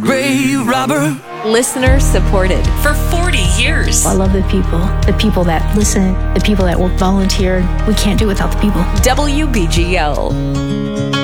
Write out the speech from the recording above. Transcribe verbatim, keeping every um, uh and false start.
Grave robber. Listener supported for forty years. I love the people, the people that listen, the people that will volunteer. We can't do without the people. W B G L.